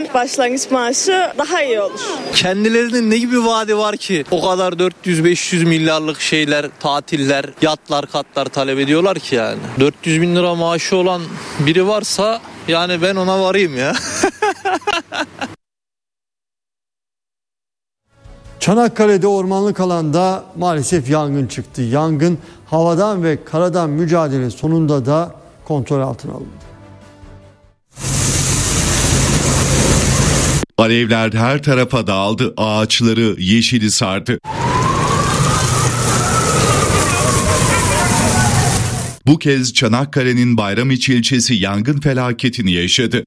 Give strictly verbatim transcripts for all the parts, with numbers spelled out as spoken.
başlangıç maaşı daha iyi olur. Kendilerinin ne gibi vaadi var ki o kadar dört yüz beş yüz milyarlık şeyler, tatiller, yatlar, katlar talep ediyorlar ki yani. dört yüz bin lira maaşı olan biri varsa yani ben ona varayım ya. Çanakkale'de ormanlık alanda maalesef yangın çıktı. Yangın havadan ve karadan mücadele sonunda da kontrol altına alındı. Alevler her tarafa dağıldı, ağaçları yeşili sardı. Bu kez Çanakkale'nin Bayramiçi ilçesi yangın felaketini yaşadı.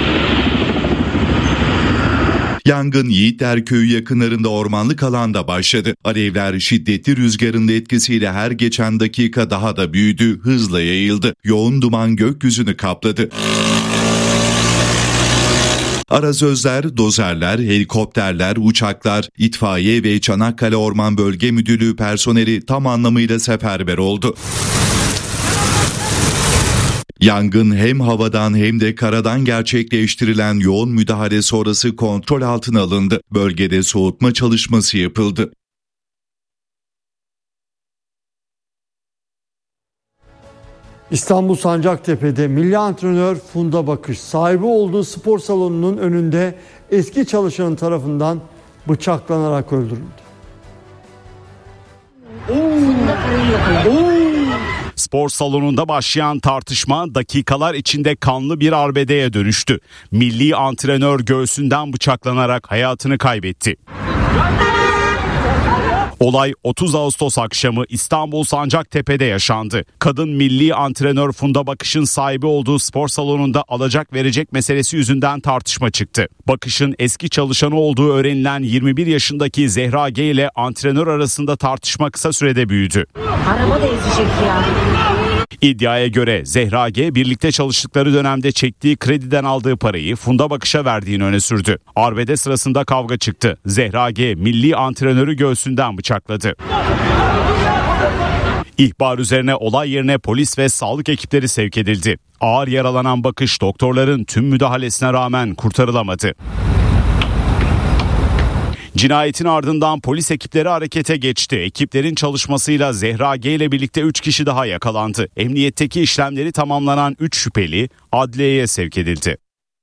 Yangın Yiğitler Köyü yakınlarında ormanlık alanda başladı. Alevler şiddetli rüzgarın etkisiyle her geçen dakika daha da büyüdü, hızla yayıldı. Yoğun duman gökyüzünü kapladı. Arazözler, dozerler, helikopterler, uçaklar, itfaiye ve Çanakkale Orman Bölge Müdürlüğü personeli tam anlamıyla seferber oldu. Yangın hem havadan hem de karadan gerçekleştirilen yoğun müdahale sonrası kontrol altına alındı. Bölgede soğutma çalışması yapıldı. İstanbul Sancaktepe'de milli antrenör Funda Bakış sahibi olduğu spor salonunun önünde eski çalışanın tarafından bıçaklanarak öldürüldü. Spor salonunda başlayan tartışma dakikalar içinde kanlı bir arbedeye dönüştü. Milli antrenör göğsünden bıçaklanarak hayatını kaybetti. Olay otuz Ağustos akşamı İstanbul Sancaktepe'de yaşandı. Kadın milli antrenör Funda Bakış'ın sahibi olduğu spor salonunda alacak verecek meselesi yüzünden tartışma çıktı. Bakış'ın eski çalışanı olduğu öğrenilen yirmi bir yaşındaki Zehra G ile antrenör arasında tartışma kısa sürede büyüdü. Araba da ezecek ya. İddiaya göre Zehra G birlikte çalıştıkları dönemde çektiği krediden aldığı parayı Funda Bakış'a verdiğini öne sürdü. Arbede sırasında kavga çıktı. Zehra G milli antrenörü göğsünden bıçakladı. İhbar üzerine olay yerine polis ve sağlık ekipleri sevk edildi. Ağır yaralanan Bakış doktorların tüm müdahalesine rağmen kurtarılamadı. Cinayetin ardından polis ekipleri harekete geçti. Ekiplerin çalışmasıyla Zehra G ile birlikte üç kişi daha yakalandı. Emniyetteki işlemleri tamamlanan üç şüpheli adliyeye sevk edildi.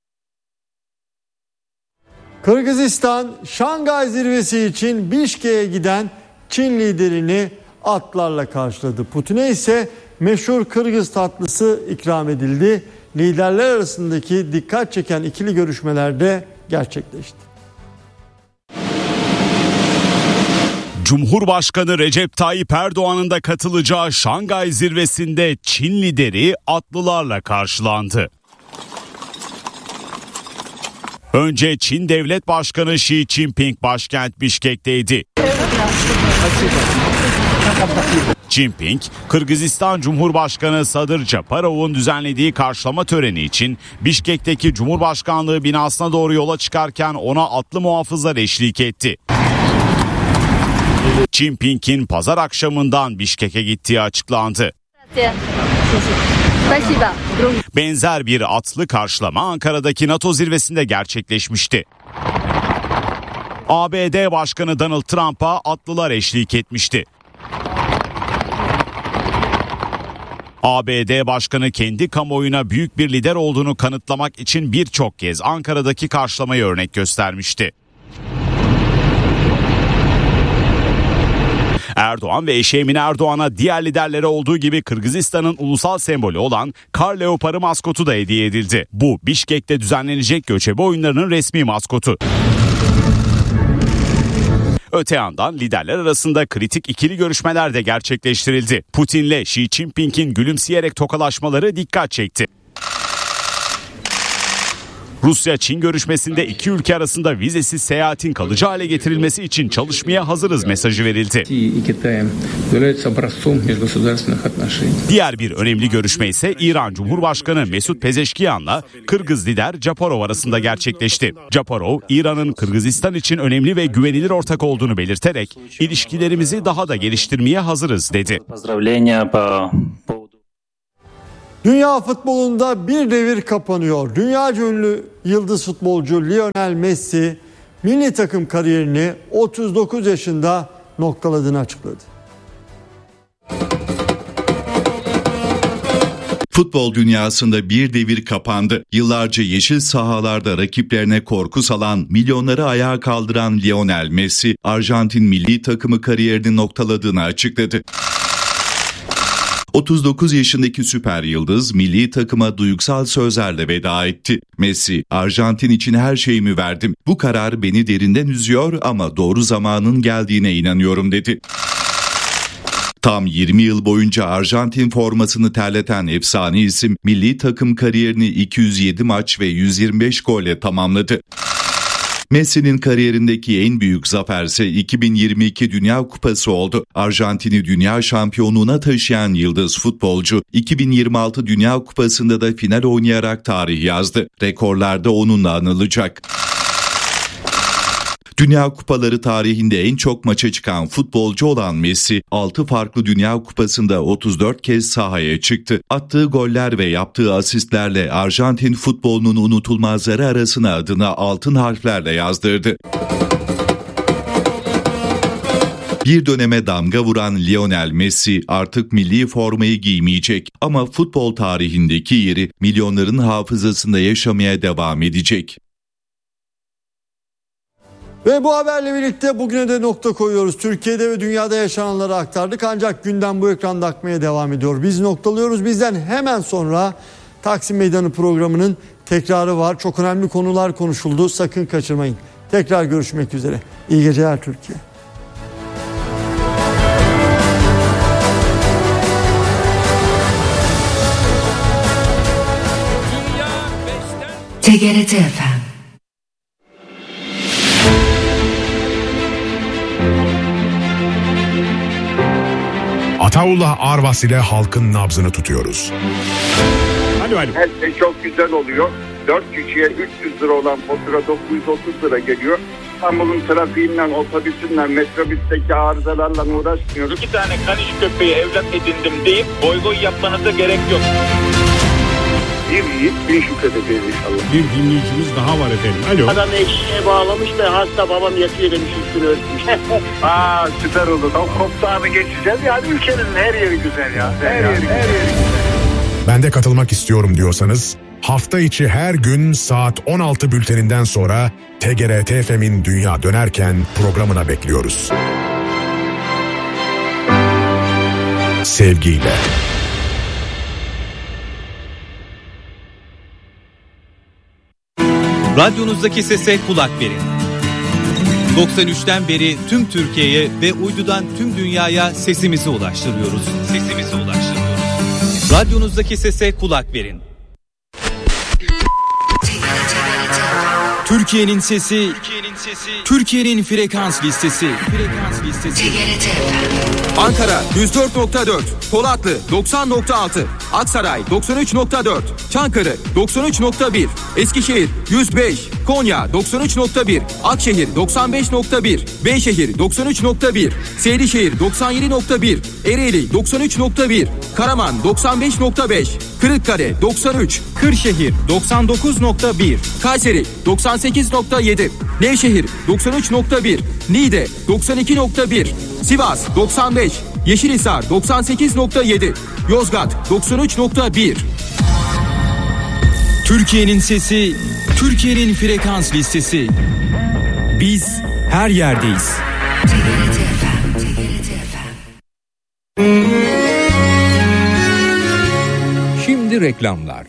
Kırgızistan Şangay Zirvesi için Bişkek'e giden Çin liderini atlarla karşıladı. Putin'e ise meşhur Kırgız tatlısı ikram edildi. Liderler arasındaki dikkat çeken ikili görüşmelerde gerçekleşti. Cumhurbaşkanı Recep Tayyip Erdoğan'ın da katılacağı Şangay Zirvesi'nde Çin lideri atlılarla karşılandı. Önce Çin Devlet Başkanı Xi Jinping başkent Bişkek'teydi. Jinping, Kırgızistan Cumhurbaşkanı Sadır Japarov'un düzenlediği karşılama töreni için Bişkek'teki Cumhurbaşkanlığı binasına doğru yola çıkarken ona atlı muhafızlar eşlik etti. Jinping'in pazar akşamından Bişkek'e gittiği açıklandı. Benzer bir atlı karşılama Ankara'daki NATO zirvesinde gerçekleşmişti. A B D Başkanı Donald Trump'a atlılar eşlik etmişti. A B D Başkanı kendi kamuoyuna büyük bir lider olduğunu kanıtlamak için birçok kez Ankara'daki karşılamayı örnek göstermişti. Erdoğan ve eşi Emine Erdoğan'a diğer liderlere olduğu gibi Kırgızistan'ın ulusal sembolü olan kar leoparı maskotu da hediye edildi. Bu Bişkek'te düzenlenecek göçebe oyunlarının resmi maskotu. Öte yandan liderler arasında kritik ikili görüşmeler de gerçekleştirildi. Putin'le Xi Jinping'in gülümseyerek tokalaşmaları dikkat çekti. Rusya-Çin görüşmesinde iki ülke arasında vizesiz seyahatin kalıcı hale getirilmesi için çalışmaya hazırız mesajı verildi. Diğer bir önemli görüşme ise İran Cumhurbaşkanı Mesut Pezeşkiyan'la Kırgız lider Japarov arasında gerçekleşti. Japarov, İran'ın Kırgızistan için önemli ve güvenilir ortak olduğunu belirterek ilişkilerimizi daha da geliştirmeye hazırız dedi. Dünya futbolunda bir devir kapanıyor. Dünyaca ünlü yıldız futbolcu Lionel Messi milli takım kariyerini otuz dokuz yaşında noktaladığını açıkladı. Futbol dünyasında bir devir kapandı. Yıllarca yeşil sahalarda rakiplerine korku salan, milyonları ayağa kaldıran Lionel Messi, Arjantin milli takımı kariyerini noktaladığını açıkladı. otuz dokuz yaşındaki süper yıldız milli takıma duygusal sözlerle veda etti. Messi, Arjantin için her şeyimi verdim. Bu karar beni derinden üzüyor ama doğru zamanın geldiğine inanıyorum dedi. Tam yirmi yıl boyunca Arjantin formasını terleten efsane isim milli takım kariyerini iki yüz yedi maç ve yüz yirmi beş golle tamamladı. Messi'nin kariyerindeki en büyük zaferse iki bin yirmi iki Dünya Kupası oldu. Arjantin'i dünya şampiyonluğuna taşıyan yıldız futbolcu iki bin yirmi altı Dünya Kupası'nda da final oynayarak tarih yazdı. Rekorlarda onunla anılacak. Dünya Kupaları tarihinde en çok maça çıkan futbolcu olan Messi, altı farklı Dünya Kupası'nda otuz dört kez sahaya çıktı. Attığı goller ve yaptığı asistlerle Arjantin futbolunun unutulmazları arasına adını altın harflerle yazdırdı. Bir döneme damga vuran Lionel Messi artık milli formayı giymeyecek ama futbol tarihindeki yeri milyonların hafızasında yaşamaya devam edecek. Ve bu haberle birlikte bugüne de nokta koyuyoruz. Türkiye'de ve dünyada yaşananları aktardık ancak gündem bu ekranda akmaya devam ediyor. Biz noktalıyoruz. Bizden hemen sonra Taksim Meydanı programının tekrarı var. Çok önemli konular konuşuldu. Sakın kaçırmayın. Tekrar görüşmek üzere. İyi geceler Türkiye. T G R T Efendim. Ataullah Arvas ile halkın nabzını tutuyoruz. Alo alo. Her şey çok güzel oluyor. dört kişiye üç yüz lira olan fatura dokuz yüz otuz lira geliyor. İstanbul'un trafiğinden, otobüsünden, metrobüsteki arızalarla uğraşmıyoruz. İki tane kaniş köpeği evlat edindim deyip boy boy yapmanıza gerek yok. Bir yiğit bin şükredeceğiz inşallah. Bir dinleyicimiz daha var efendim. Alo. Adam eşeğe bağlamış da hasta babam yatıyor demiş üstünü örtmüş. Aa süper oldu. Tam koptağını geçeceğiz. Yani ülkenin her yeri güzel ya. Her, her yeri, her yeri güzel. Ben de katılmak istiyorum diyorsanız hafta içi her gün saat on altı bülteninden sonra T G R T F M'in Dünya Dönerken programına bekliyoruz. Sevgiyle. Radyonuzdaki sese kulak verin. doksan üçten beri tüm Türkiye'ye ve uydudan tüm dünyaya sesimizi ulaştırıyoruz. Sesimizi ulaştırıyoruz. Radyonuzdaki sese kulak verin. Türkiye'nin sesi, Türkiye'nin sesi, Türkiye'nin frekans listesi, frekans listesi. Ankara yüz dört nokta dört, Polatlı doksan nokta altı, Aksaray doksan üç nokta dört, Çankırı doksan üç nokta bir, Eskişehir yüz beş, Konya doksan üç nokta bir, Akşehir doksan beş nokta bir, Beyşehir doksan üç nokta bir, Seydişehir doksan yedi nokta bir, Ereğli doksan üç nokta bir, Karaman doksan beş nokta beş, Kırıkkale doksan üç, Kırşehir doksan dokuz nokta bir, Kayseri doksan sekiz nokta yedi, Nevşehir doksan üç nokta bir, Niğde doksan iki nokta bir, Sivas doksan beş, Yeşilhisar doksan sekiz nokta yedi, Yozgat doksan üç nokta bir. Türkiye'nin sesi, Türkiye'nin frekans listesi. Biz her yerdeyiz. Şimdi reklamlar.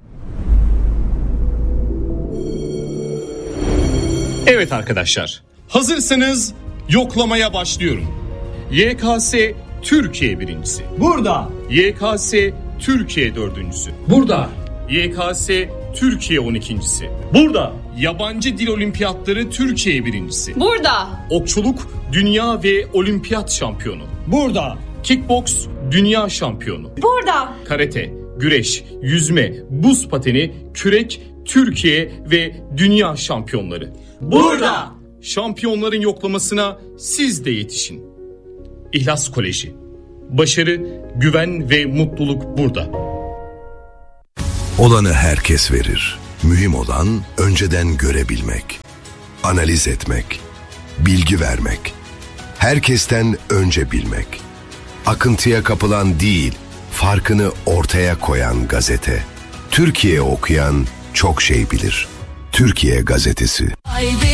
Evet arkadaşlar, hazırsanız yoklamaya başlıyorum. Y K S Türkiye birincisi. Burada. Y K S Türkiye dördüncüsü. Burada. Y K S Türkiye on ikincisi. Burada. Yabancı dil olimpiyatları Türkiye birincisi. Burada. Okçuluk dünya ve olimpiyat şampiyonu. Burada. Kickboks dünya şampiyonu. Burada. Karate, güreş, yüzme, buz pateni, kürek, Türkiye ve dünya şampiyonları. Burada. Şampiyonların yoklamasına siz de yetişin. İhlas Koleji. Başarı, güven ve mutluluk burada. Olanı herkes verir. Mühim olan önceden görebilmek, analiz etmek, bilgi vermek, herkesten önce bilmek. Akıntıya kapılan değil, farkını ortaya koyan gazete. Türkiye okuyan çok şey bilir. Türkiye Gazetesi.